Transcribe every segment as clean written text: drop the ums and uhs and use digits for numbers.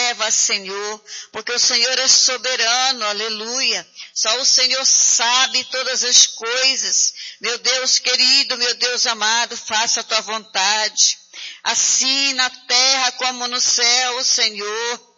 trevas, Senhor, porque o Senhor é soberano, aleluia. Só o Senhor sabe todas as coisas. Meu Deus querido, meu Deus amado, faça a tua vontade, assim na terra como no céu, Senhor.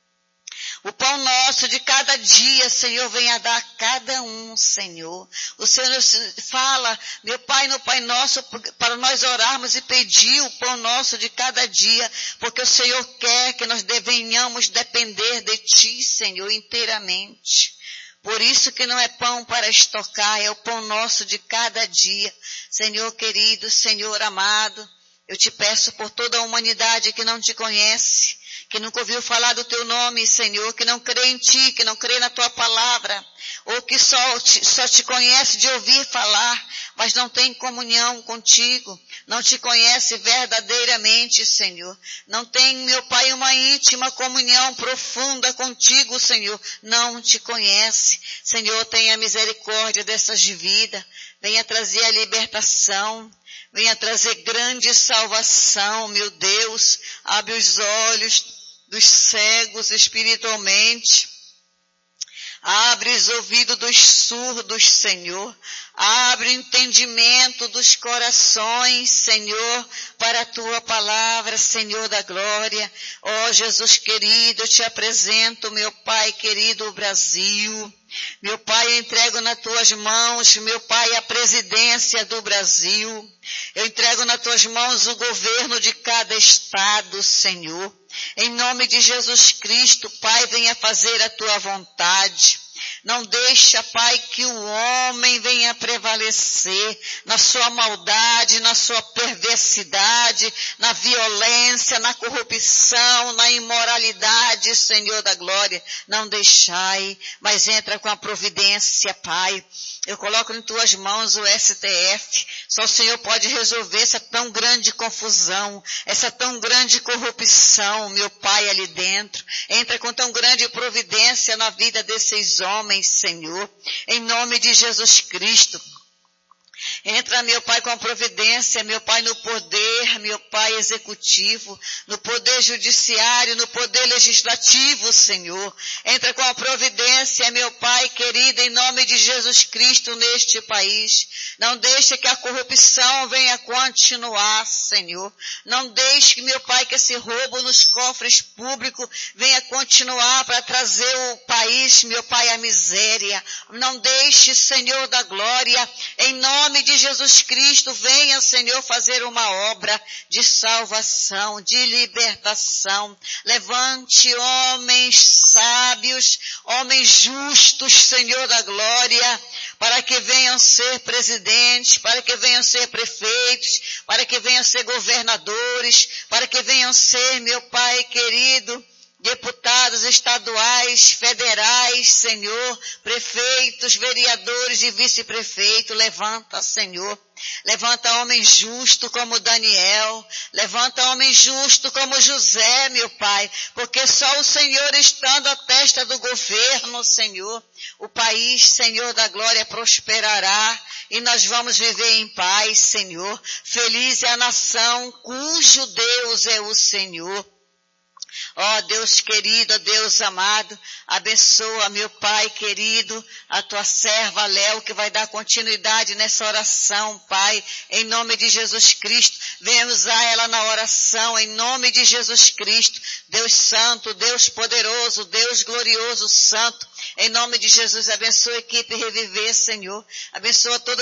O pão nosso de cada dia, Senhor, venha dar a cada um, Senhor. O Senhor fala, meu Pai, no Pai Nosso, para nós orarmos e pedir o pão nosso de cada dia, porque o Senhor quer que nós venhamos depender de Ti, Senhor, inteiramente. Por isso que não é pão para estocar, é o pão nosso de cada dia. Senhor querido, Senhor amado, eu te peço por toda a humanidade que não te conhece, que nunca ouviu falar do teu nome, Senhor, que não crê em ti, que não crê na tua palavra, ou que só te conhece de ouvir falar, mas não tem comunhão contigo, não te conhece verdadeiramente, Senhor. Não tem, meu Pai, uma íntima comunhão profunda contigo, Senhor, não te conhece. Senhor, tenha misericórdia dessas vidas, venha trazer a libertação, venha trazer grande salvação, meu Deus. Abre os olhos dos cegos espiritualmente. Abre os ouvidos dos surdos, Senhor. Abre o entendimento dos corações, Senhor, para a tua palavra, Senhor da glória. Ó Jesus querido, eu te apresento, meu Pai querido, o Brasil. Meu Pai, eu entrego nas tuas mãos, meu Pai, a presidência do Brasil. Eu entrego nas tuas mãos o governo de cada estado, Senhor. Em nome de Jesus Cristo, Pai, venha fazer a tua vontade. Não deixa, Pai, que o homem venha prevalecer na sua maldade, na sua perversidade, na violência, na corrupção, na imoralidade, Senhor da glória. Não deixai, mas entra com a providência, Pai. Eu coloco em tuas mãos o STF. Só o Senhor pode resolver essa tão grande confusão, essa tão grande corrupção, meu Pai, ali dentro. Entra com tão grande providência na vida desses homens, Senhor. Em nome de Jesus Cristo. Entra, meu Pai, com a providência, meu Pai, no poder, meu Pai, executivo, no poder judiciário, no poder legislativo, Senhor. Entra com a providência, meu Pai querido, em nome de Jesus Cristo neste país. Não deixe que a corrupção venha continuar, Senhor. Não deixe, meu Pai, que esse roubo nos cofres públicos venha continuar para trazer o país, meu Pai, à miséria. Não deixe, Senhor da glória, em nome de Jesus Cristo, venha, Senhor, fazer uma obra de salvação, de libertação. Levante homens sábios, homens justos, Senhor da glória, para que venham ser presidentes, para que venham ser prefeitos, para que venham ser governadores, para que venham ser, meu Pai querido, deputados estaduais, federais, Senhor, prefeitos, vereadores e vice-prefeitos. Levanta, Senhor. Levanta homem justo como Daniel. Levanta homem justo como José, meu Pai. Porque só o Senhor estando à testa do governo, Senhor, o país, Senhor da glória, prosperará. E nós vamos viver em paz, Senhor. Feliz é a nação cujo Deus é o Senhor. Ó Deus querido, ó Deus amado, abençoa, meu Pai querido, a tua serva Léo, que vai dar continuidade nessa oração, Pai, em nome de Jesus Cristo. Venha usar ela na oração, em nome de Jesus Cristo. Deus santo, Deus poderoso, Deus glorioso, santo, em nome de Jesus, abençoa a equipe Reviver, Senhor. Abençoa toda